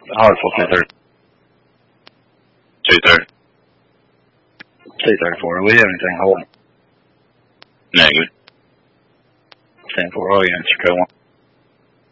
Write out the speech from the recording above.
Hartsville 230. 230. 234. Do we have anything holding? Negative. 10-4. Oh, yeah, it's Chicago 1.